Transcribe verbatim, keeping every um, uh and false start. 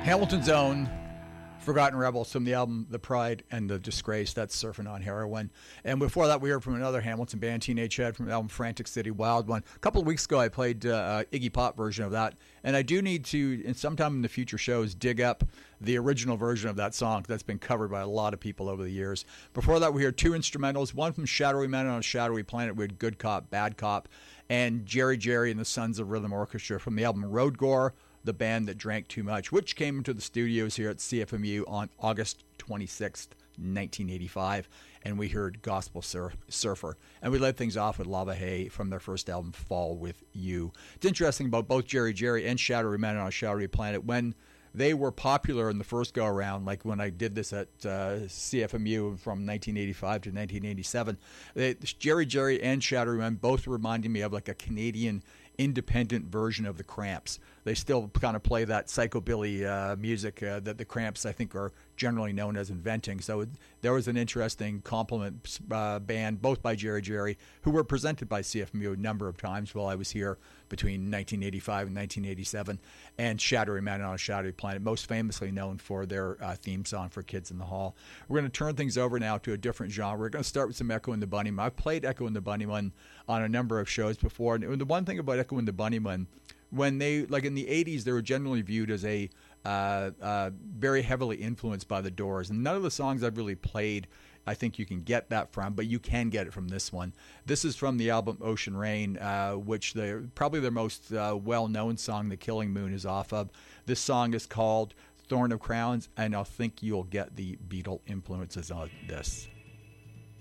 Hamilton's Own, Forgotten Rebels from the album The Pride and the Disgrace. That's Surfing on Heroin. And before that, we heard from another Hamilton band, Teenage Head, from the album Frantic City Wild One. A couple of weeks ago, I played uh, Iggy Pop version of that. And I do need to, in sometime in the future shows, dig up the original version of that song that's been covered by a lot of people over the years. Before that, we heard two instrumentals, one from Shadowy Men on a Shadowy Planet with Good Cop, Bad Cop, and Jerry Jerry and the Sons of Rhythm Orchestra from the album Road Gore, the band that drank too much, which came into the studios here at C F M U on August twenty-sixth, nineteen eighty-five, and we heard Gospel Surf, Surfer. And we led things off with Lava Hay from their first album, Fall With You. It's interesting about both Jerry Jerry and Shadowy Men on a Shadowy Planet. When they were popular in the first go-around, like when I did this at uh, C F M U from nineteen eighty-five to nineteen eighty-seven, they, Jerry Jerry and Shadowy Men both reminded me of like a Canadian independent version of the Cramps. They still kind of play that psychobilly uh, music uh, that the Cramps, I think, are generally known as inventing. So it, there was an interesting complement uh, band, both by Jerry Jerry, who were presented by C F M U a number of times while I was here between nineteen eighty-five and nineteen eighty-seven, and Shadowy Men on a Shadowy Planet, most famously known for their uh, theme song for Kids in the Hall. We're going to turn things over now to a different genre. We're going to start with some Echo and the Bunnymen. I've played Echo and the Bunnymen on a number of shows before, and the one thing about Echo and the Bunnymen, when they, like in the eighties, they were generally viewed as a uh, uh, very heavily influenced by the Doors. And none of the songs I've really played, I think you can get that from, but you can get it from this one. This is from the album Ocean Rain, uh, which they probably their most uh, well-known song, The Killing Moon, is off of. This song is called Thorn of Crowns, and I think you'll get the Beatle influences on this.